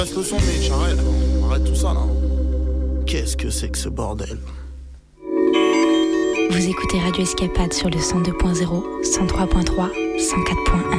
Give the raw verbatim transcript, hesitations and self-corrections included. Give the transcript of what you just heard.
Passe le son, Mitch, arrête. Arrête tout ça, là. Qu'est-ce que c'est que ce bordel? Vous écoutez Radio Escapade sur le cent deux point zéro, cent trois point trois, cent quatre point un.